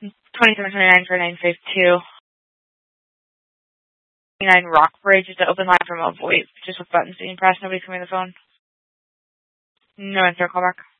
2729 for 952. 9 Rockbridge is the open line from a voice, just with buttons being pressed. Nobody's coming to the phone. No answer, call back.